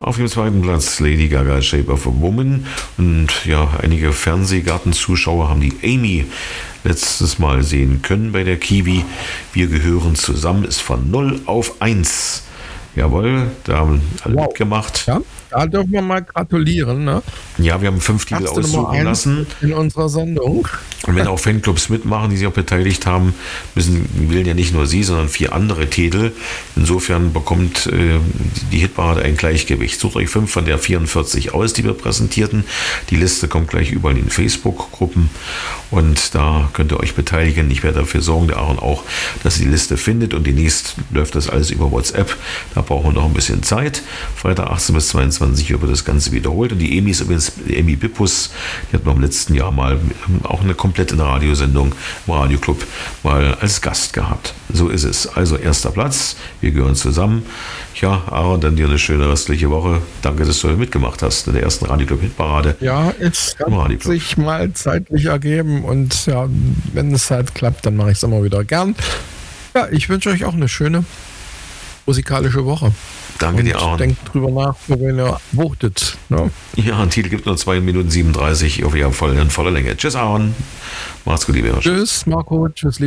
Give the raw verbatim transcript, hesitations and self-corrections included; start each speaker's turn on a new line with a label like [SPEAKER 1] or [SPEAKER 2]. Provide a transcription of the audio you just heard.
[SPEAKER 1] Auf dem zweiten Platz Lady Gaga, Shape of a Woman. Und ja, einige Fernsehgartenzuschauer haben die Amy letztes Mal sehen können bei der Kiwi. Wir gehören zusammen, ist von null auf eins. Jawohl, da haben alle
[SPEAKER 2] Wow.
[SPEAKER 1] mitgemacht.
[SPEAKER 2] Ja, da dürfen wir mal gratulieren. Ne?
[SPEAKER 1] Ja, wir haben fünf Titel
[SPEAKER 2] Erste Nummer
[SPEAKER 1] aussuchen
[SPEAKER 2] eins
[SPEAKER 1] lassen.
[SPEAKER 2] in unserer Sendung.
[SPEAKER 1] Und wenn auch Fanclubs mitmachen, die sich auch beteiligt haben, müssen, wählen ja nicht nur sie, sondern vier andere Titel. Insofern bekommt äh, die Hitparade ein Gleichgewicht. Sucht euch fünf von der vierundvierzig aus, die wir präsentierten. Die Liste kommt gleich überall in den Facebook-Gruppen und da könnt ihr euch beteiligen. Ich werde dafür sorgen, der Aaron auch, dass ihr die Liste findet, und demnächst läuft das alles über WhatsApp. Da brauchen wir noch ein bisschen Zeit. Freitag achtzehn bis zweiundzwanzig Uhr wird das Ganze wiederholt. Und die Amy ist übrigens, die Amy Bippus, die hat noch im letzten Jahr mal auch eine komplett in der Radiosendung im Radioclub mal als Gast gehabt. So ist es. Also erster Platz, wir gehören zusammen. Ja, Aaron, dann dir eine schöne restliche Woche. Danke, dass du mitgemacht hast in der ersten Radioclub-Hitparade.
[SPEAKER 2] Ja, es kann sich mal zeitlich ergeben, und ja, wenn es halt klappt, dann mache ich es immer wieder gern. Ja, ich wünsche euch auch eine schöne musikalische Woche.
[SPEAKER 1] Danke
[SPEAKER 2] und
[SPEAKER 1] dir, Aaron.
[SPEAKER 2] Denkt drüber nach, wenn ihr wuchtet. Ne?
[SPEAKER 1] Ja, ein Titel gibt nur zwei Minuten siebenunddreißig. Ich hoffe, ihr habt voll, in voller Länge. Tschüss, Aaron. Macht's gut, liebe Hörer.
[SPEAKER 2] Tschüss, Marco. Tschüss, liebe